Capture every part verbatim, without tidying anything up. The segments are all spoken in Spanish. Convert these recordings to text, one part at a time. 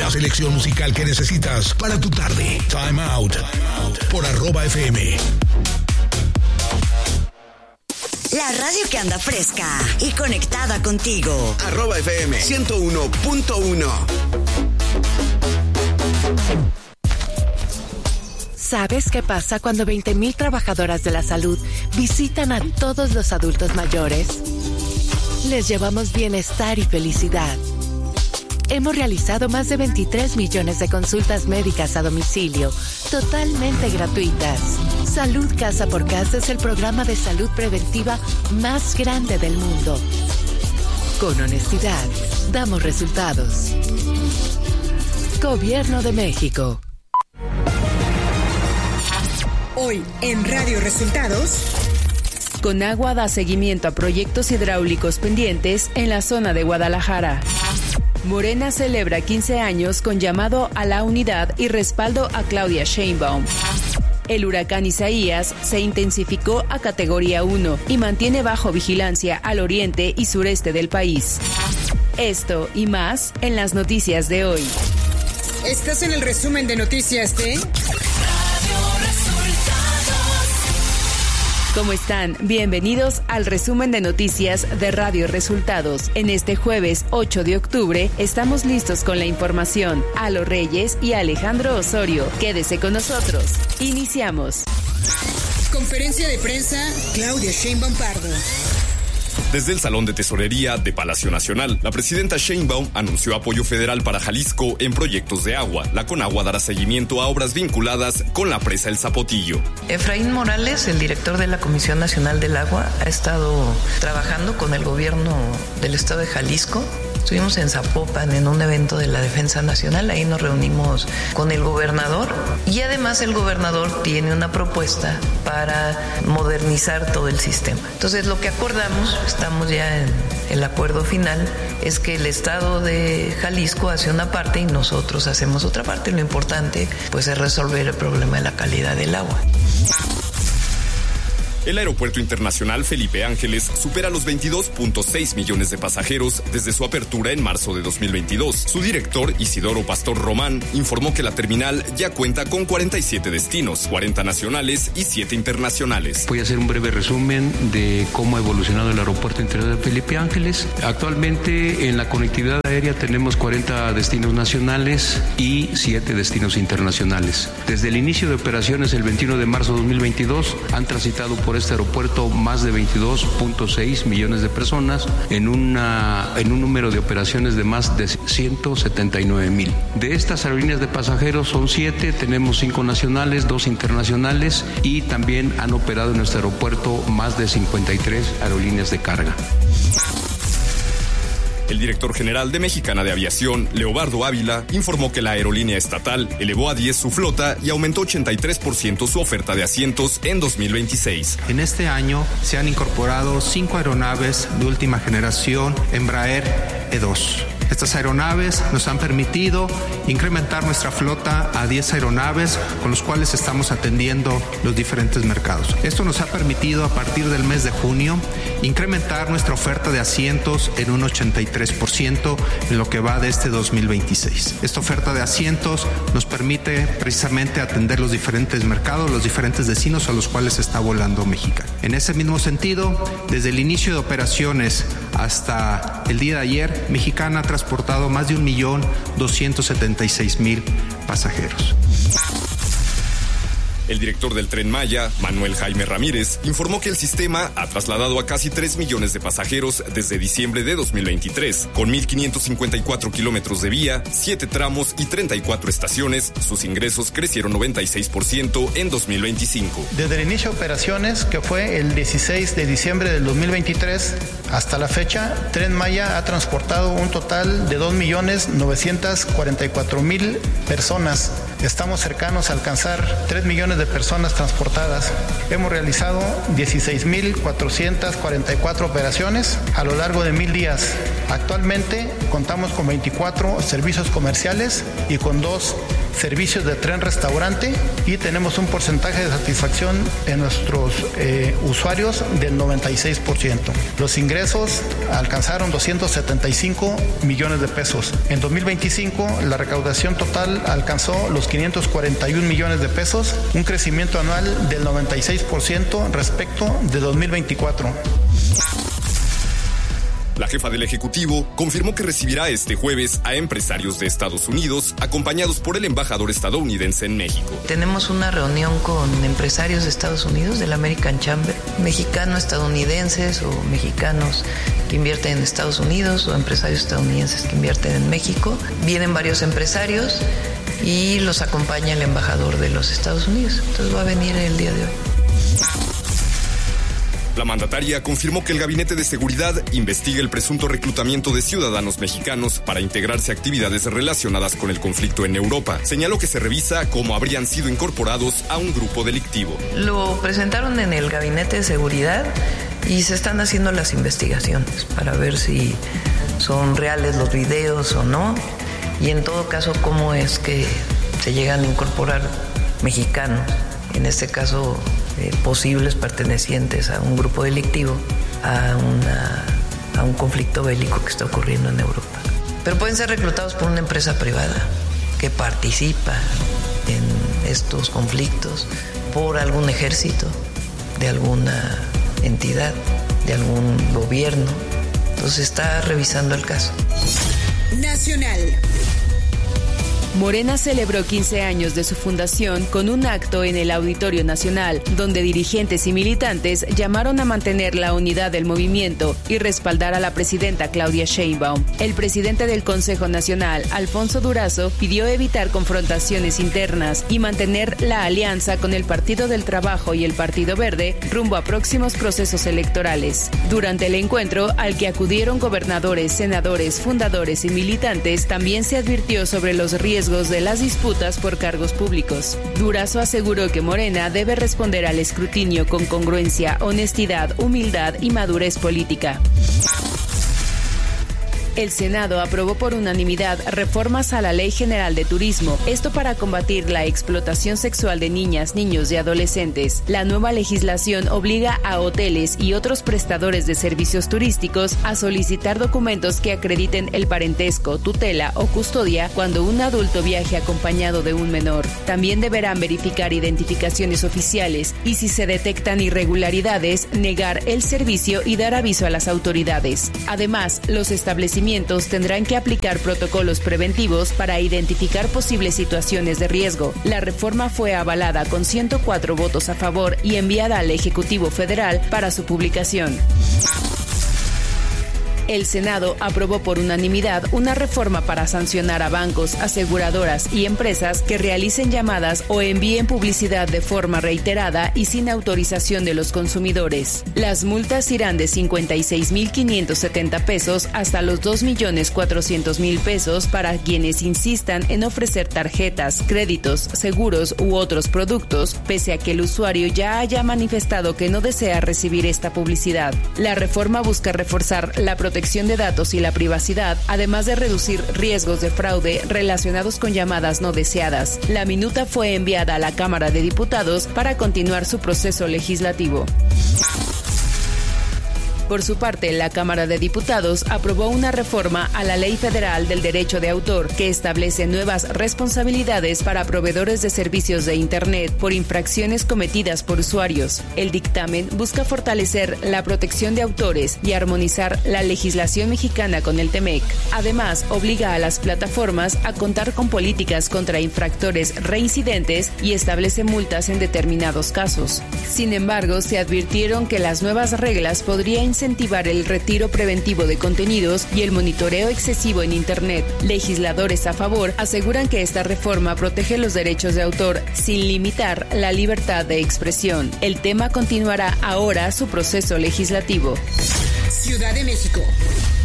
La selección musical que necesitas para tu tarde. Time Out. Por arroba F M. La radio que anda fresca y conectada contigo. Arroba F M ciento uno punto uno. ¿Sabes qué pasa cuando veinte mil trabajadoras de la salud visitan a todos los adultos mayores? Les llevamos bienestar y felicidad. Hemos realizado más de veintitrés millones de consultas médicas a domicilio, totalmente gratuitas. Salud Casa por Casa es el programa de salud preventiva más grande del mundo. Con honestidad, damos resultados. Gobierno de México. Hoy en Radio Resultados. Conagua da seguimiento a proyectos hidráulicos pendientes en la zona de Guadalajara. Morena celebra quince años con llamado a la unidad y respaldo a Claudia Sheinbaum. El huracán Isaías se intensificó a categoría uno y mantiene bajo vigilancia al oriente y sureste del país. Esto y más en las noticias de hoy. Estás en el resumen de noticias de... ¿Cómo están? Bienvenidos al resumen de noticias de Radio Resultados. En este jueves ocho de octubre estamos listos con la información. Alo Reyes y Alejandro Osorio. Quédese con nosotros. Iniciamos. Conferencia de prensa, Claudia Sheinbaum Pardo. Desde el Salón de Tesorería de Palacio Nacional, la presidenta Sheinbaum anunció apoyo federal para Jalisco en proyectos de agua. La Conagua dará seguimiento a obras vinculadas con la presa El Zapotillo. Efraín Morales, el director de la Comisión Nacional del Agua, ha estado trabajando con el gobierno del estado de Jalisco. Estuvimos en Zapopan en un evento de la Defensa Nacional, ahí nos reunimos con el gobernador y además el gobernador tiene una propuesta para modernizar todo el sistema. Entonces lo que acordamos, estamos ya en el acuerdo final, es que el estado de Jalisco hace una parte y nosotros hacemos otra parte. Lo importante pues es resolver el problema de la calidad del agua. El Aeropuerto Internacional Felipe Ángeles supera los veintidós punto seis millones de pasajeros desde su apertura en marzo de dos mil veintidós. Su director, Isidoro Pastor Román, informó que la terminal ya cuenta con cuarenta y siete destinos, cuarenta nacionales y siete internacionales. Voy a hacer un breve resumen de cómo ha evolucionado el Aeropuerto Internacional Felipe Ángeles. Actualmente en la conectividad aérea tenemos cuarenta destinos nacionales y siete destinos internacionales. Desde el inicio de operaciones el veintiuno de marzo de dos mil veintidós han transitado por este aeropuerto más de veintidós punto seis millones de personas en, una, en un número de operaciones de más de ciento setenta y nueve mil. De estas aerolíneas de pasajeros son siete, tenemos cinco nacionales, dos internacionales y también han operado en nuestro aeropuerto más de cincuenta y tres aerolíneas de carga. El director general de Mexicana de Aviación, Leobardo Ávila, informó que la aerolínea estatal elevó a diez su flota y aumentó ochenta y tres por ciento su oferta de asientos en dos mil veintiséis. En este año se han incorporado cinco aeronaves de última generación Embraer E dos. Estas aeronaves nos han permitido incrementar nuestra flota a diez aeronaves con los cuales estamos atendiendo los diferentes mercados. Esto nos ha permitido a partir del mes de junio incrementar nuestra oferta de asientos en un ochenta y tres por ciento en lo que va de este dos mil veintiséis. Esta oferta de asientos nos permite precisamente atender los diferentes mercados, los diferentes destinos a los cuales está volando Mexicana. En ese mismo sentido, desde el inicio de operaciones hasta el día de ayer, Mexicana ha transportado más de un millón doscientos setenta y seis mil pasajeros. El director del Tren Maya, Manuel Jaime Ramírez, informó que el sistema ha trasladado a casi tres millones de pasajeros desde diciembre de dos mil veintitrés. Con mil quinientos cincuenta y cuatro kilómetros de vía, siete tramos y treinta y cuatro estaciones, sus ingresos crecieron noventa y seis por ciento en dos mil veinticinco. Desde el inicio de operaciones, que fue el dieciséis de diciembre del dos mil veintitrés, hasta la fecha, Tren Maya ha transportado un total de dos millones novecientos cuarenta y cuatro mil personas. Estamos cercanos a alcanzar tres millones de personas transportadas. Hemos realizado dieciséis mil cuatrocientas cuarenta y cuatro operaciones a lo largo de mil días. Actualmente contamos con veinticuatro servicios comerciales y con dos servicios de tren restaurante y tenemos un porcentaje de satisfacción en nuestros eh, usuarios del noventa y seis por ciento. Los ingresos alcanzaron doscientos setenta y cinco millones de pesos. En dos mil veinticinco la recaudación total alcanzó los quinientos cuarenta y un millones de pesos, un crecimiento anual del noventa y seis por ciento respecto de dos mil veinticuatro. La jefa del Ejecutivo confirmó que recibirá este jueves a empresarios de Estados Unidos, acompañados por el embajador estadounidense en México. Tenemos una reunión con empresarios de Estados Unidos, del American Chamber, mexicanos, estadounidenses o mexicanos que invierten en Estados Unidos o empresarios estadounidenses que invierten en México. Vienen varios empresarios y los acompaña el embajador de los Estados Unidos. Entonces va a venir el día de hoy. La mandataria confirmó que el Gabinete de Seguridad investiga el presunto reclutamiento de ciudadanos mexicanos para integrarse a actividades relacionadas con el conflicto en Europa. Señaló que se revisa cómo habrían sido incorporados a un grupo delictivo. Lo presentaron en el Gabinete de Seguridad y se están haciendo las investigaciones para ver si son reales los videos o no, y en todo caso cómo es que se llegan a incorporar mexicanos, en este caso Eh, posibles pertenecientes a un grupo delictivo, a, una, a un conflicto bélico que está ocurriendo en Europa. Pero pueden ser reclutados por una empresa privada que participa en estos conflictos, por algún ejército, de alguna entidad, de algún gobierno. Entonces está revisando el caso. Nacional. Morena celebró quince años de su fundación con un acto en el Auditorio Nacional, donde dirigentes y militantes llamaron a mantener la unidad del movimiento y respaldar a la presidenta Claudia Sheinbaum. El presidente del Consejo Nacional, Alfonso Durazo, pidió evitar confrontaciones internas y mantener la alianza con el Partido del Trabajo y el Partido Verde rumbo a próximos procesos electorales. Durante el encuentro, al que acudieron gobernadores, senadores, fundadores y militantes, también se advirtió sobre los riesgos de las disputas por cargos públicos. Durazo aseguró que Morena debe responder al escrutinio con congruencia, honestidad, humildad y madurez política. El Senado aprobó por unanimidad reformas a la Ley General de Turismo, esto para combatir la explotación sexual de niñas, niños y adolescentes. La nueva legislación obliga a hoteles y otros prestadores de servicios turísticos a solicitar documentos que acrediten el parentesco, tutela o custodia cuando un adulto viaje acompañado de un menor. También deberán verificar identificaciones oficiales y, si se detectan irregularidades, negar el servicio y dar aviso a las autoridades. Además, los establecimientos tendrán que aplicar protocolos preventivos para identificar posibles situaciones de riesgo. La reforma fue avalada con ciento cuatro votos a favor y enviada al Ejecutivo Federal para su publicación. El Senado aprobó por unanimidad una reforma para sancionar a bancos, aseguradoras y empresas que realicen llamadas o envíen publicidad de forma reiterada y sin autorización de los consumidores. Las multas irán de cincuenta y seis mil quinientos setenta pesos hasta los dos millones cuatrocientos mil pesos para quienes insistan en ofrecer tarjetas, créditos, seguros u otros productos, pese a que el usuario ya haya manifestado que no desea recibir esta publicidad. La reforma busca reforzar la protección de datos y la privacidad, además de reducir riesgos de fraude relacionados con llamadas no deseadas. La minuta fue enviada a la Cámara de Diputados para continuar su proceso legislativo. Por su parte, la Cámara de Diputados aprobó una reforma a la Ley Federal del Derecho de Autor que establece nuevas responsabilidades para proveedores de servicios de Internet por infracciones cometidas por usuarios. El dictamen busca fortalecer la protección de autores y armonizar la legislación mexicana con el T M E C. Además, obliga a las plataformas a contar con políticas contra infractores reincidentes y establece multas en determinados casos. Sin embargo, se advirtieron que las nuevas reglas podrían incentivar el retiro preventivo de contenidos y el monitoreo excesivo en Internet. Legisladores a favor aseguran que esta reforma protege los derechos de autor sin limitar la libertad de expresión. El tema continuará ahora su proceso legislativo. Ciudad de México.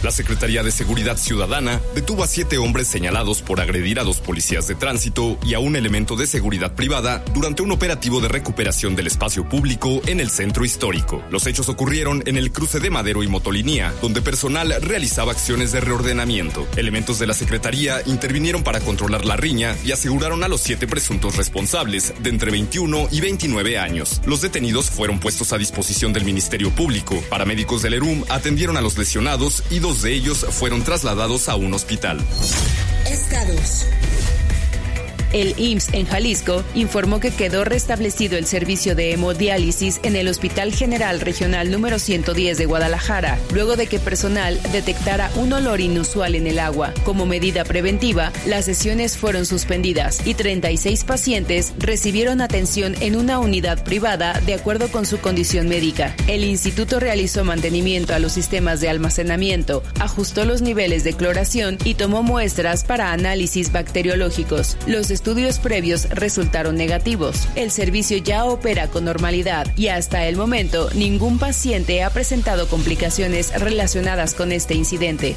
La Secretaría de Seguridad Ciudadana detuvo a siete hombres señalados por agredir a dos policías de tránsito y a un elemento de seguridad privada durante un operativo de recuperación del espacio público en el centro histórico. Los hechos ocurrieron en el cruce de Madero y Motolinía, donde personal realizaba acciones de reordenamiento. Elementos de la Secretaría intervinieron para controlar la riña y aseguraron a los siete presuntos responsables de entre veintiuno y veintinueve años. Los detenidos fueron puestos a disposición del Ministerio Público. Paramédicos del ERUM atendieron a los lesionados y dos de ellos fueron trasladados a un hospital. Estados. El I M S S en Jalisco informó que quedó restablecido el servicio de hemodiálisis en el Hospital General Regional número ciento diez de Guadalajara, luego de que personal detectara un olor inusual en el agua. Como medida preventiva, las sesiones fueron suspendidas y treinta y seis pacientes recibieron atención en una unidad privada de acuerdo con su condición médica. El instituto realizó mantenimiento a los sistemas de almacenamiento, ajustó los niveles de cloración y tomó muestras para análisis bacteriológicos. Los estudios previos resultaron negativos. El servicio ya opera con normalidad y hasta el momento ningún paciente ha presentado complicaciones relacionadas con este incidente.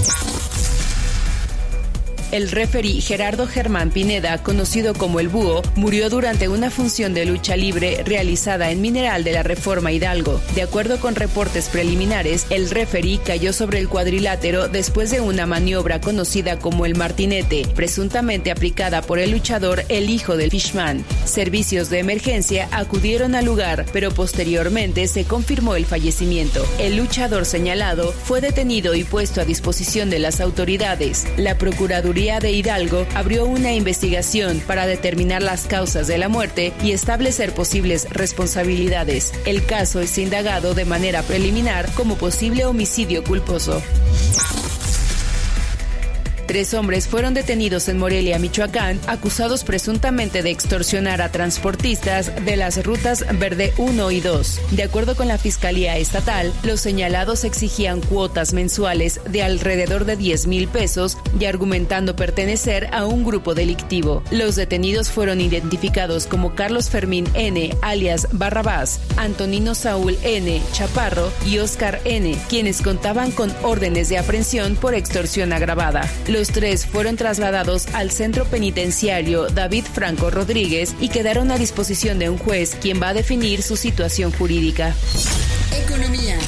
El referí Gerardo Germán Pineda, conocido como El Búho, murió durante una función de lucha libre realizada en Mineral de la Reforma Hidalgo. De acuerdo con reportes preliminares, el referí cayó sobre el cuadrilátero después de una maniobra conocida como el martinete, presuntamente aplicada por el luchador El Hijo del Fishman. Servicios de emergencia acudieron al lugar, pero posteriormente se confirmó el fallecimiento. El luchador señalado fue detenido y puesto a disposición de las autoridades. La Procuraduría de Hidalgo abrió una investigación para determinar las causas de la muerte y establecer posibles responsabilidades. El caso es indagado de manera preliminar como posible homicidio culposo. Tres hombres fueron detenidos en Morelia, Michoacán, acusados presuntamente de extorsionar a transportistas de las rutas Verde uno y dos. De acuerdo con la Fiscalía Estatal, los señalados exigían cuotas mensuales de alrededor de diez mil pesos y argumentando pertenecer a un grupo delictivo. Los detenidos fueron identificados como Carlos Fermín N., alias Barrabás, Antonino Saúl N., Chaparro y Oscar N., quienes contaban con órdenes de aprehensión por extorsión agravada. Los tres fueron trasladados al centro penitenciario David Franco Rodríguez y quedaron a disposición de un juez, quien va a definir su situación jurídica. Economía.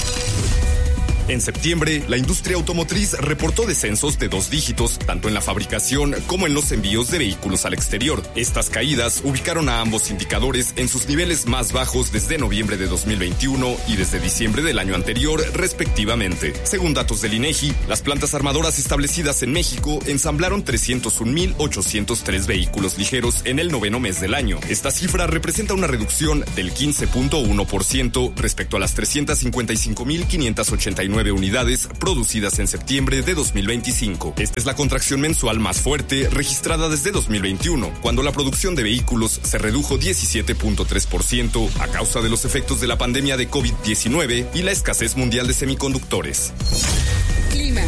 En septiembre, la industria automotriz reportó descensos de dos dígitos, tanto en la fabricación como en los envíos de vehículos al exterior. Estas caídas ubicaron a ambos indicadores en sus niveles más bajos desde noviembre de dos mil veintiuno y desde diciembre del año anterior, respectivamente. Según datos del INEGI, las plantas armadoras establecidas en México ensamblaron trescientos un mil ochocientos tres vehículos ligeros en el noveno mes del año. Esta cifra representa una reducción del quince punto uno por ciento respecto a las trescientas cincuenta y cinco mil quinientas ochenta y nueve unidades producidas en septiembre de dos mil veinticinco. Esta es la contracción mensual más fuerte registrada desde dos mil veintiuno, cuando la producción de vehículos se redujo diecisiete punto tres por ciento a causa de los efectos de la pandemia de COVID diecinueve y la escasez mundial de semiconductores. Clima.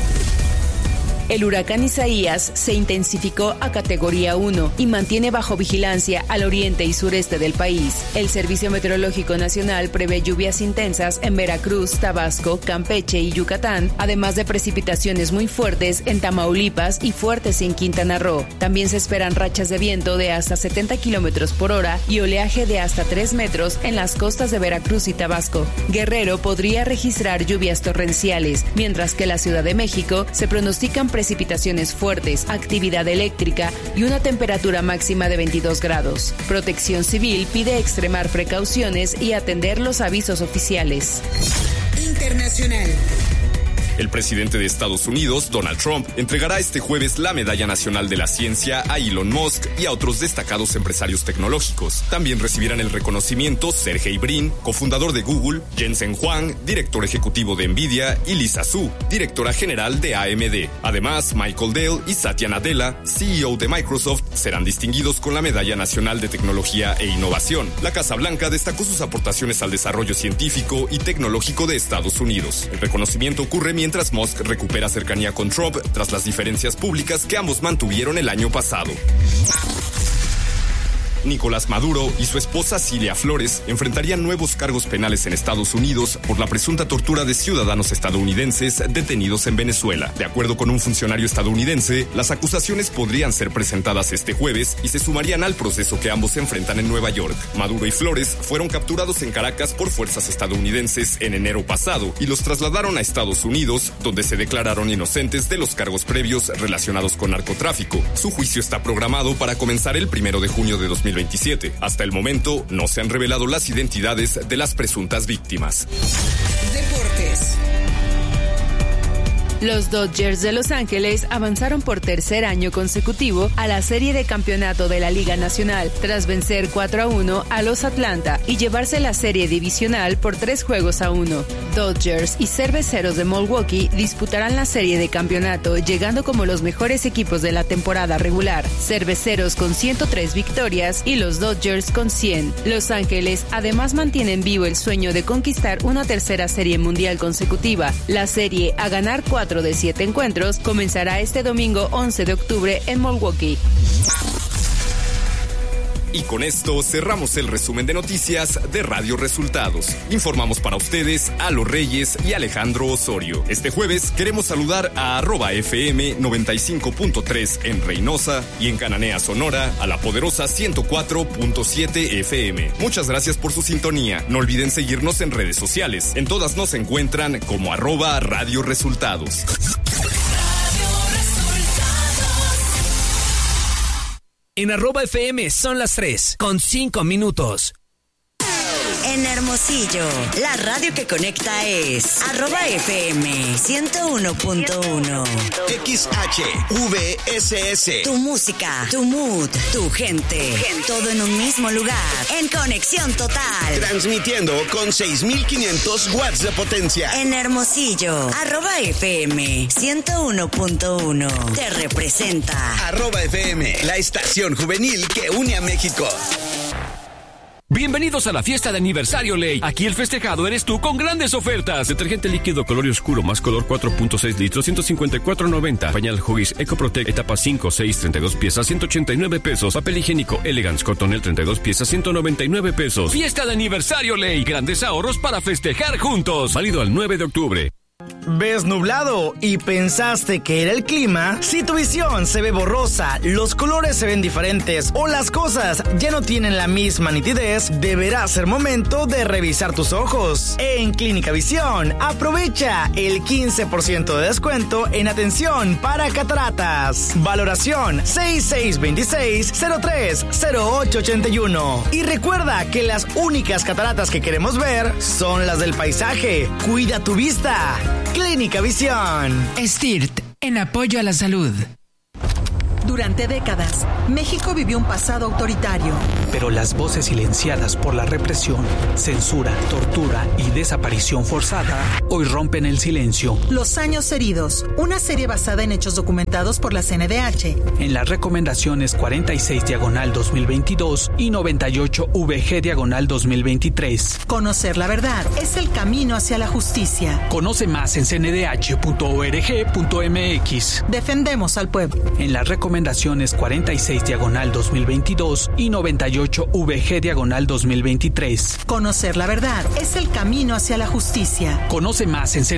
El huracán Isaías se intensificó a categoría uno y mantiene bajo vigilancia al oriente y sureste del país. El Servicio Meteorológico Nacional prevé lluvias intensas en Veracruz, Tabasco, Campeche y Yucatán, además de precipitaciones muy fuertes en Tamaulipas y fuertes en Quintana Roo. También se esperan rachas de viento de hasta setenta kilómetros por hora y oleaje de hasta tres metros en las costas de Veracruz y Tabasco. Guerrero podría registrar lluvias torrenciales, mientras que la Ciudad de México se pronostican precipitaciones fuertes, actividad eléctrica y una temperatura máxima de veintidós grados. Protección Civil pide extremar precauciones y atender los avisos oficiales. Internacional. El presidente de Estados Unidos, Donald Trump, entregará este jueves la Medalla Nacional de la Ciencia a Elon Musk y a otros destacados empresarios tecnológicos. También recibirán el reconocimiento Sergey Brin, cofundador de Google, Jensen Huang, director ejecutivo de Nvidia, y Lisa Su, directora general de A M D. Además, Michael Dell y Satya Nadella, C E O de Microsoft, serán distinguidos con la Medalla Nacional de Tecnología e Innovación. La Casa Blanca destacó sus aportaciones al desarrollo científico y tecnológico de Estados Unidos. El reconocimiento ocurre mientras Mientras Musk recupera cercanía con Trump tras las diferencias públicas que ambos mantuvieron el año pasado. Nicolás Maduro y su esposa Cilia Flores enfrentarían nuevos cargos penales en Estados Unidos por la presunta tortura de ciudadanos estadounidenses detenidos en Venezuela. De acuerdo con un funcionario estadounidense, las acusaciones podrían ser presentadas este jueves y se sumarían al proceso que ambos enfrentan en Nueva York. Maduro y Flores fueron capturados en Caracas por fuerzas estadounidenses en enero pasado y los trasladaron a Estados Unidos, donde se declararon inocentes de los cargos previos relacionados con narcotráfico. Su juicio está programado para comenzar el primero de junio de dos mil veintisiete. Hasta el momento no se han revelado las identidades de las presuntas víctimas. Deportes. Los Dodgers de Los Ángeles avanzaron por tercer año consecutivo a la serie de campeonato de la Liga Nacional, tras vencer cuatro a uno a los Atlanta y llevarse la serie divisional por tres juegos a uno. Dodgers y Cerveceros de Milwaukee disputarán la serie de campeonato, llegando como los mejores equipos de la temporada regular. Cerveceros con ciento tres victorias y los Dodgers con cien. Los Ángeles además mantienen vivo el sueño de conquistar una tercera serie mundial consecutiva. La serie a ganar cuatro de siete encuentros comenzará este domingo once de octubre en Milwaukee. Y con esto cerramos el resumen de noticias de Radio Resultados. Informamos para ustedes a Los Reyes y Alejandro Osorio. Este jueves queremos saludar a arroba F M noventa y cinco punto tres en Reynosa y en Cananea, Sonora, a la poderosa ciento cuatro punto siete F M. Muchas gracias por su sintonía. No olviden seguirnos en redes sociales. En todas nos encuentran como arroba Radio Resultados. En arroba F M son las tres, con cinco minutos. En Hermosillo, la radio que conecta es arroba F M ciento uno punto uno. X H V S S. Tu música, tu mood, tu gente. Todo en un mismo lugar. En conexión total. Transmitiendo con seis mil quinientos watts de potencia. En Hermosillo, arroba F M ciento uno punto uno. Te representa. Arroba F M, la estación juvenil que une a México. Bienvenidos a la fiesta de aniversario Ley. Aquí el festejado eres tú con grandes ofertas. Detergente líquido color y oscuro más color cuatro punto seis litros, ciento cincuenta y cuatro noventa. Pañal Huggies EcoProtect etapa cinco, seis, treinta y dos piezas, ciento ochenta y nueve pesos. Papel higiénico Elegance Cotonel treinta y dos piezas, ciento noventa y nueve pesos. Fiesta de aniversario Ley. Grandes ahorros para festejar juntos. Válido al nueve de octubre. ¿Ves nublado y pensaste que era el clima? Si tu visión se ve borrosa, los colores se ven diferentes o las cosas ya no tienen la misma nitidez, deberá ser momento de revisar tus ojos. En Clínica Visión, aprovecha el quince por ciento de descuento en atención para cataratas. Valoración seis seis dos seis, cero tres, cero ocho ocho uno. Y recuerda que las únicas cataratas que queremos ver son las del paisaje. Cuida tu vista. Clínica Visión. S T I R T, en apoyo a la salud. Durante décadas, México vivió un pasado autoritario. Pero las voces silenciadas por la represión, censura, tortura y desaparición forzada hoy rompen el silencio. Los años heridos, una serie basada en hechos documentados por la C N D H. En las recomendaciones cuarenta y seis diagonal dos mil veintidós y noventa y ocho V G diagonal dos mil veintitrés. Conocer la verdad es el camino hacia la justicia. Conoce más en c n d h punto org punto m x. Defendemos al pueblo. En las recomendaciones cuarenta y seis diagonal dos mil veintidós y noventa y ocho V G diagonal dos mil veintitrés. Conocer la verdad es el camino hacia la justicia. Conoce más en